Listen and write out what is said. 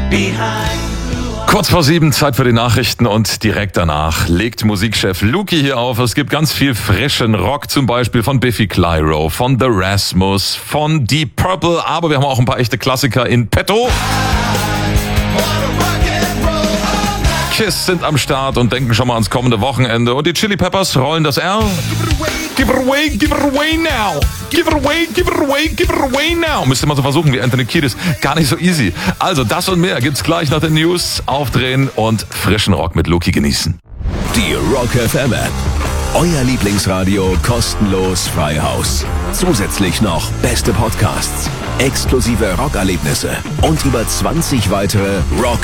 Kurz vor 7, Zeit für die Nachrichten und direkt danach legt Musikchef Luki hier auf. Es gibt ganz viel frischen Rock, zum Beispiel von Biffy Clyro, von The Rasmus, von Deep Purple, aber wir haben auch ein paar echte Klassiker in petto. Kiss sind am Start und denken schon mal ans kommende Wochenende und die Chili Peppers rollen das R. Give it away, give it away now. Give it away, give it away, give it away now. Müsst ihr mal so versuchen wie Anthony Kiedis. Gar nicht so easy. Also das und mehr gibt's gleich nach den News. Aufdrehen und frischen Rock mit Luki genießen. Die Rock FM App. Euer Lieblingsradio kostenlos frei Haus. Zusätzlich noch beste Podcasts, exklusive Rockerlebnisse und über 20 weitere Rock